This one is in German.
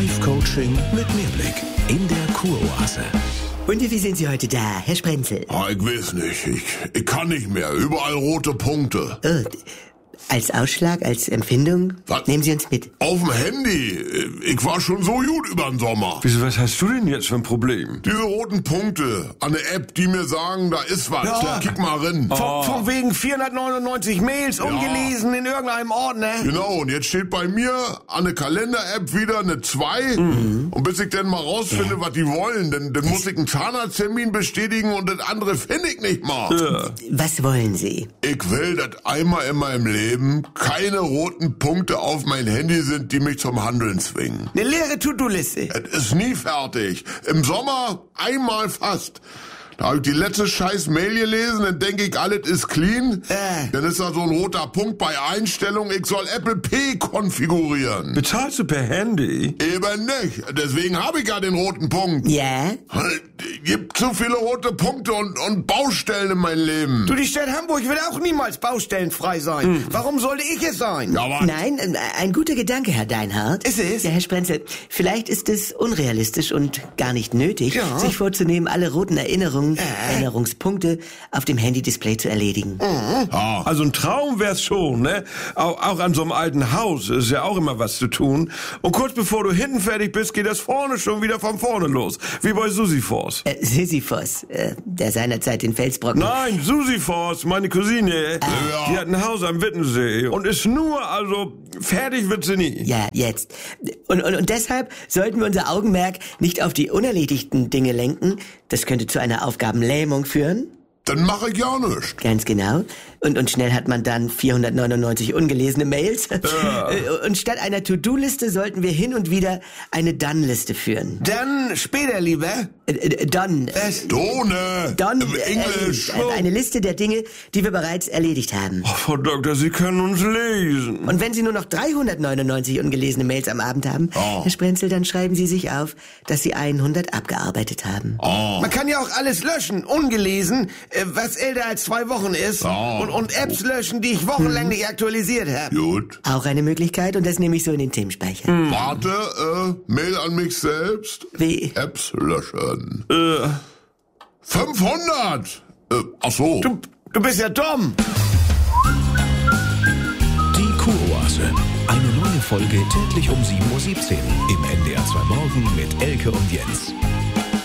Live-Coaching mit Mehrblick in der Kuroase. Und wie sind Sie heute da, Herr Sprenzel? Ich weiß nicht, ich kann nicht mehr. Überall rote Punkte. Oh, als Ausschlag, als Empfindung? Was? Nehmen Sie uns mit. Auf dem Handy. Ich war schon so gut über den Sommer. Wieso, was hast du denn jetzt für ein Problem? Diese roten Punkte an der App, die mir sagen, da ist was. Ja. Kick mal rein. Von wegen 499 Mails ungelesen in irgendeinem Ordner. Genau, und jetzt steht bei mir an der Kalender-App wieder eine 2. Und bis ich dann mal rausfinde, was die wollen, dann muss ich einen Zahnarzttermin bestätigen und das andere finde ich nicht mal. Ja. Was wollen Sie? Ich will, dass einmal in meinem Leben keine roten Punkte auf mein Handy sind, die mich zum Handeln zwingen. Eine leere To-Do-Liste. Es ist nie fertig. Im Sommer einmal fast. Da habe ich die letzte scheiß Mail gelesen, dann denke ich, alles ist clean. Dann ist da so ein roter Punkt bei Einstellungen, ich soll Apple Pay konfigurieren. Bezahlst du per Handy? Eben nicht. Deswegen habe ich ja den roten Punkt. Ja? Gibt zu viele rote Punkte und Baustellen in meinem Leben. Du, die Stadt Hamburg wird auch niemals baustellenfrei sein. Warum sollte ich es sein? Ja, aber Nein, ein guter Gedanke, Herr Deinhardt. Ist es? Ja, Herr Sprenzel, vielleicht ist es unrealistisch und gar nicht nötig, Ja. sich vorzunehmen, alle roten Erinnerungspunkte auf dem Handy-Display zu erledigen. Also ein Traum wär's schon, ne? Auch an so einem alten Haus ist ja auch immer was zu tun. Und kurz bevor du hinten fertig bist, geht das vorne schon wieder von vorne los. Wie bei Sisyphos. Sisyphos, der seinerzeit den Felsbrocken... Nein, Sisyphos, meine Cousine. Die hat ein Haus am Wittensee und ist nur, also fertig wird sie nie. Ja, jetzt. Und deshalb sollten wir unser Augenmerk nicht auf die unerledigten Dinge lenken. Das könnte zu einer Aufgabenlähmung führen. dann mache ich ja nichts. Ganz genau. Und schnell hat man dann 499 ungelesene Mails. Und statt einer To-Do-Liste sollten wir hin und wieder eine Done-Liste führen. Dann später lieber. Done. Done. Done. Im Englisch. Eine Liste der Dinge, die wir bereits erledigt haben. Oh, Frau Doktor, Sie können uns lesen. Und wenn Sie nur noch 399 ungelesene Mails am Abend haben, Herr Sprenzel, dann schreiben Sie sich auf, dass Sie 100 abgearbeitet haben. Man kann ja auch alles löschen, ungelesen, was älter als 2 Wochen ist. Und Apps löschen, die ich wochenlang nicht aktualisiert habe. Gut. Auch eine Möglichkeit und das nehme ich so in den Themenspeicher. Warte, Mail an mich selbst. Wie? Apps löschen. 500! Ach so. Du bist ja dumm. Die Kuroase. Eine neue Folge täglich um 7:17 Uhr im NDR 2 Morgen mit Elke und Jens.